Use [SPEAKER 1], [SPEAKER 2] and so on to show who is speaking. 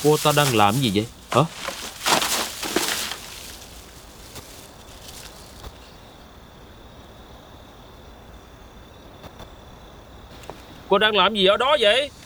[SPEAKER 1] Cô ta đang làm gì vậy? Hả? Cô đang làm gì ở đó vậy?